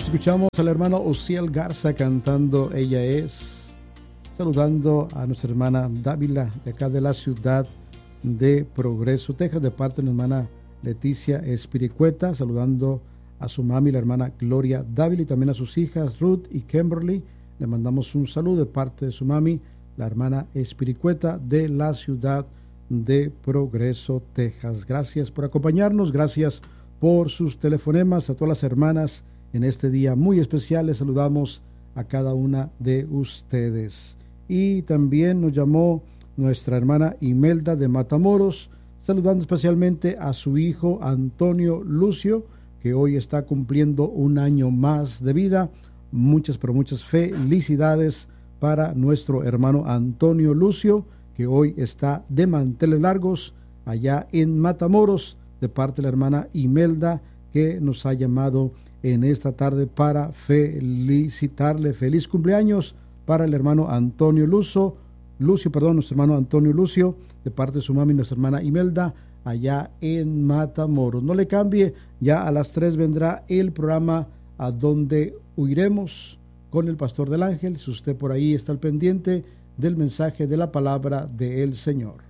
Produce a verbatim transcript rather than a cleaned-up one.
Escuchamos al hermano Osiel Garza cantando Ella Es, saludando a nuestra hermana Dávila de acá de la ciudad de Progreso, Texas, de parte de la hermana Leticia Espiricueta, saludando a su mami, la hermana Gloria Dávila, y también a sus hijas Ruth y Kimberly. Le mandamos un saludo de parte de su mami, la hermana Espiricueta de la ciudad de Progreso, Texas. Gracias por acompañarnos, gracias por sus telefonemas. A todas las hermanas en este día muy especial les saludamos a cada una de ustedes. Y también nos llamó nuestra hermana Imelda de Matamoros, saludando especialmente a su hijo Antonio Lucio, que hoy está cumpliendo un año más de vida. Muchas, pero muchas felicidades para nuestro hermano Antonio Lucio, que hoy está de manteles largos allá en Matamoros, de parte de la hermana Imelda, que nos ha llamado en esta tarde para felicitarle. Feliz cumpleaños para el hermano Antonio Lucio, Lucio, perdón, nuestro hermano Antonio Lucio, de parte de su mami, nuestra hermana Imelda, allá en Matamoros. No le cambie, ya a las tres vendrá el programa A Donde Huiremos con el Pastor del Ángel. Si usted por ahí está al pendiente del mensaje de la palabra del Señor.